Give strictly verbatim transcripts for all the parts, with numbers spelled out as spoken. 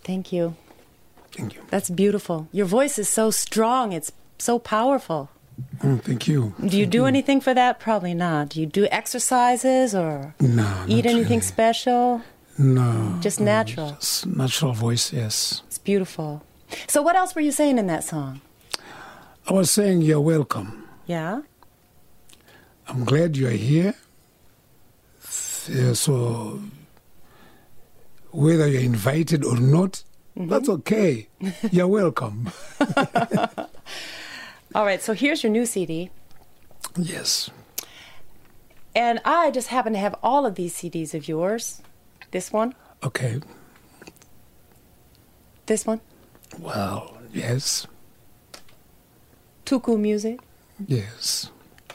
Thank you. Thank you. That's beautiful. Your voice is so strong. It's so powerful. Oh, thank you. Do you thank do you. anything for that? Probably not. Do you do exercises or No, eat not anything really. special? No. Just no, natural. Just natural voice, yes. It's beautiful. So what else were you saying in that song? I was saying you're welcome. Yeah? I'm glad you're here. Yeah, so whether you're invited or not, mm-hmm. that's okay. You're welcome. All right, so here's your new C D. Yes. And I just happen to have all of these C Ds of yours. This one. Okay. This one. Well, yes. Tuku Music. Yes.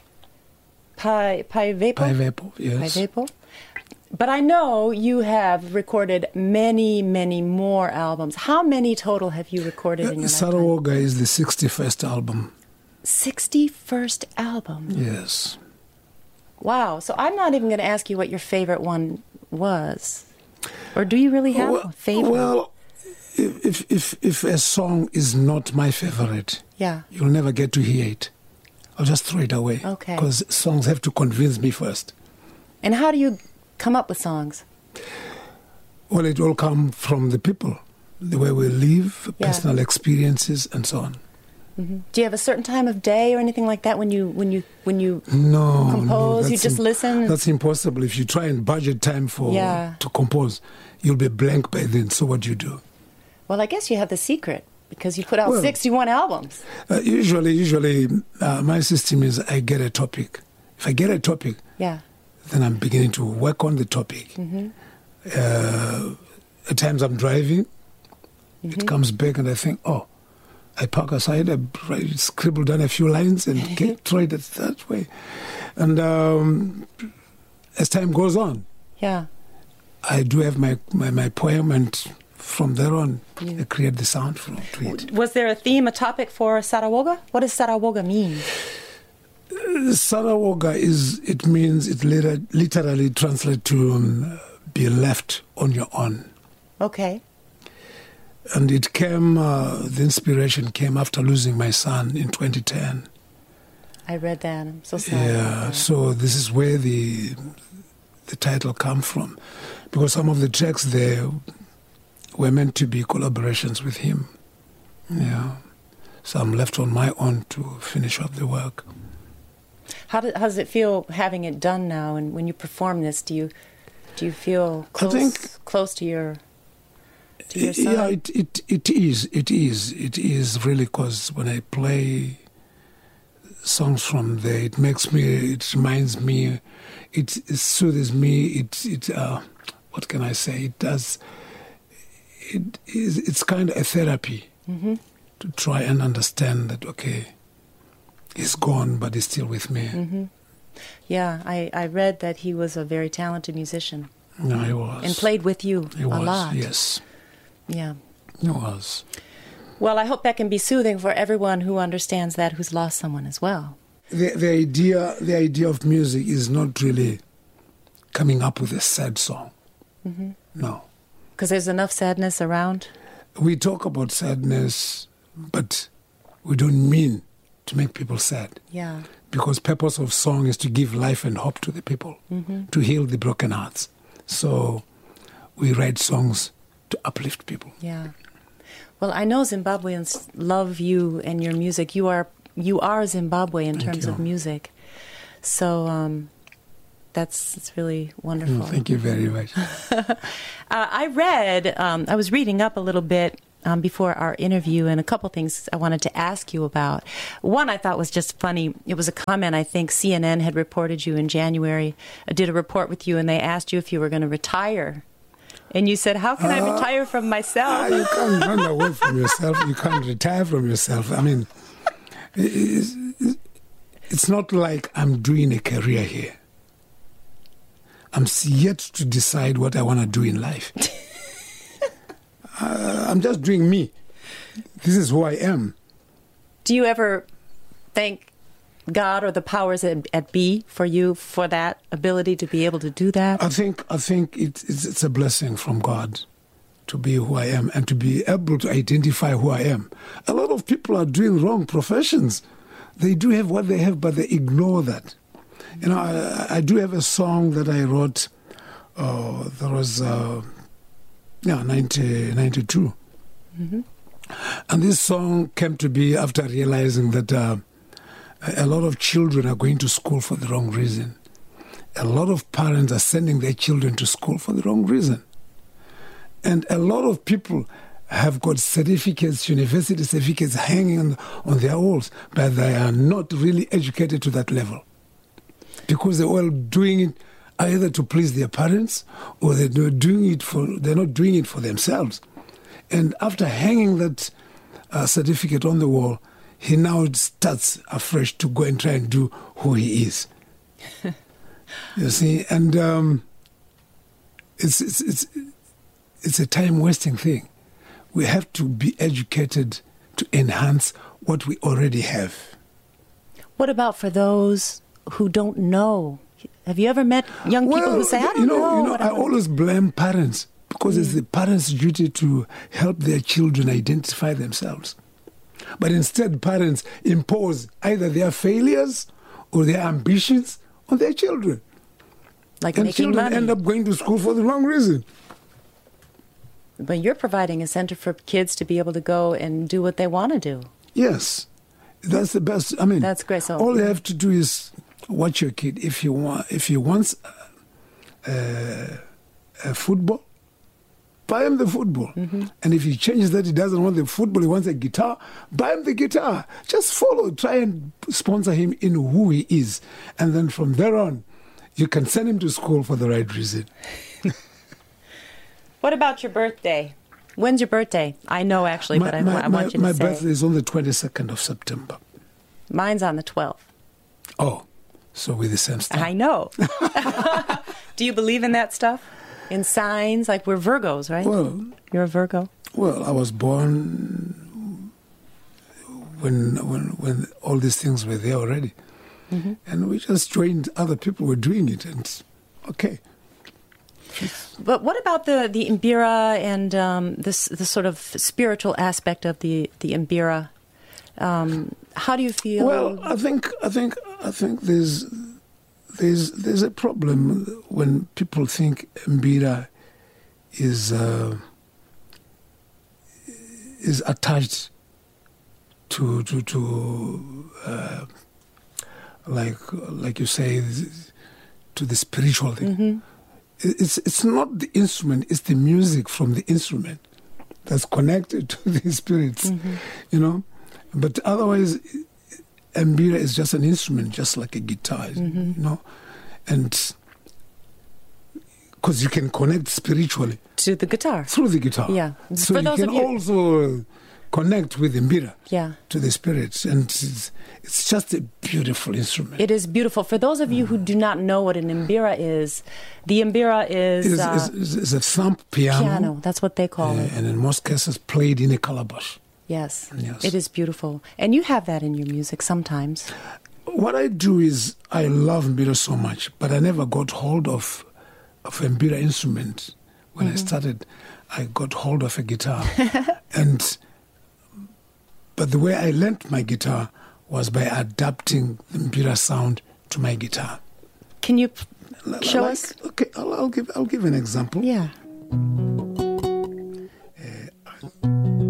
Pai Pai Vepo. Pai Vepo, yes. Pai Vepo. But I know you have recorded many, many more albums. How many total have you recorded in your lifetime? Sarawoga is the sixty-first album. sixty-first album? Yes. Wow. So I'm not even going to ask you what your favorite one was. Or do you really have well, a favorite? Well, if, if, if a song is not my favorite, yeah, you'll never get to hear it. I'll just throw it away. Okay. Because songs have to convince me first. And how do you come up with songs? Well, it all comes from the people, the way we live, yeah. personal experiences, and so on. Mm-hmm. Do you have a certain time of day or anything like that when you when you when you no, compose? No, you just im- listen. That's impossible. If you try and budget time for yeah. to compose, you'll be blank by then. So what do you do? Well, I guess you have the secret because you put out well, sixty-one albums. Uh, usually, usually uh, my system is I get a topic. If I get a topic, yeah. then I'm beginning to work on the topic. Mm-hmm. Uh, at times I'm driving, mm-hmm. it comes back and I think, oh, I park aside, I write, scribble down a few lines and get, try it that way. And um, as time goes on, yeah, I do have my, my, my poem, and from there on, yeah. I create the sound from it. Was there a theme, a topic for Sarawoga? What does Sarawoga mean? Uh, Sarawoga is, it means, it liter- literally translates to um, be left on your own. Okay. And it came, uh, the inspiration came after losing my son in twenty ten. I read that. I'm so sorry. Yeah, so this is where the the title comes from. Because some of the tracks there were meant to be collaborations with him. Yeah. So I'm left on my own to finish up the work. How, do, how does it feel having it done now? And when you perform this, do you do you feel close, I think, close to your to your son? Yeah, it, it, it is. It is. It is really, because when I play songs from there, it makes me, it reminds me, it, it soothes me, it, it uh, what can I say, it does, it is, it's kind of a therapy mm-hmm. to try and understand that, okay, he's gone, but he's still with me. Mm-hmm. Yeah, I, I read that he was a very talented musician. No, he was. And played with you he a was, lot. Yes. Yeah. He was. Well, I hope that can be soothing for everyone who understands that, who's lost someone as well. The, the idea the idea of music is not really coming up with a sad song. Mm-hmm. No. Because there's enough sadness around? We talk about sadness, but we don't mean to make people sad. Yeah. Because purpose of song is to give life and hope to the people, mm-hmm. to heal the broken hearts. So we write songs to uplift people. Yeah. Well, I know Zimbabweans love you and your music. You are you are Zimbabwe in Thank terms you. of music. So um, that's it's really wonderful. Mm, thank you very much. uh, I read, um, I was reading up a little bit um, before our interview, and a couple things I wanted to ask you about. One I thought was just funny. It was a comment, I think C N N had reported you in January, uh, did a report with you, and they asked you if you were going to retire. And you said, how can uh, I retire from myself? Uh, you can't run away from yourself. You can't retire from yourself. I mean, it's, it's not like I'm doing a career here. I'm yet to decide what I want to do in life. uh, I'm just doing me. This is who I am. Do you ever thank God or the powers at, at be for you for that ability to be able to do that? I think I think it, it's, it's a blessing from God to be who I am and to be able to identify who I am. A lot of people are doing wrong professions. They do have what they have, but they ignore that. You know, I, I do have a song that I wrote. Uh, there was, uh, yeah, nineteen ninety-two. Mm-hmm. And this song came to be after realizing that uh, a lot of children are going to school for the wrong reason. A lot of parents are sending their children to school for the wrong reason. And a lot of people have got certificates, university certificates hanging on, on their walls, but they are not really educated to that level. Because they're all doing it either to please their parents or they're not doing it for, they're not doing it for themselves. And after hanging that uh, certificate on the wall, he now starts afresh to go and try and do who he is. You see, and um, it's, it's, it's, it's a time-wasting thing. We have to be educated to enhance what we already have. What about for those who don't know? Have you ever met young people well, who say, I don't you know, know? You know, I always blame parents because mm. it's the parents' duty to help their children identify themselves. But instead, parents impose either their failures or their ambitions on their children. Like and making children money. end up going to school for the wrong reason. But you're providing a center for kids to be able to go and do what they want to do. Yes. That's the best. I mean, that's great. So, all you have to do is watch your kid. If he want, if he wants uh, a football, buy him the football. Mm-hmm. And if he changes that, he doesn't want the football, he wants a guitar, buy him the guitar. Just follow, try and sponsor him in who he is. And then from there on, you can send him to school for the right reason. What about your birthday? When's your birthday? I know, actually, my, but I, my, I want my, you to my say. My birthday is on the twenty-second of September. Mine's on the twelfth. Oh, so we're the same stuff. I know. Do you believe in that stuff? In signs? Like we're Virgos, right? Well, you're a Virgo. Well, I was born when when when all these things were there already. Mm-hmm. And we just joined other people who were doing it, and okay. But what about the, the Imbira and um, this the sort of spiritual aspect of the the Imbira? Um, how do you feel? Well, I think I think I think there's there's there's a problem when people think Imbira is uh, is attached to to to uh, like like you say to the spiritual thing. Mm-hmm. It's it's not the instrument; it's the music from the instrument that's connected to the spirits, mm-hmm. you know. But otherwise, Imbira is just an instrument, just like a guitar, mm-hmm. you know, and because you can connect spiritually to the guitar through the guitar. Yeah, so For you those can of you... also connect with Imbira. Yeah. To the spirits, and it's, it's just a beautiful instrument. It is beautiful. For those of you who do not know what an Imbira is, the Imbira is It's, uh, it's, it's a thump piano. Piano, that's what they call uh, it. And in most cases, played in a calabash. Yes. Yes, it is beautiful, and you have that in your music sometimes. What I do is I love Imbira so much, but I never got hold of of Imbira instrument when mm-hmm. I started. I got hold of a guitar, and. But the way I learnt my guitar was by adapting the Imbira sound to my guitar. Can you p- like, show us? Okay, I'll, I'll give I'll give an example. Yeah. Uh,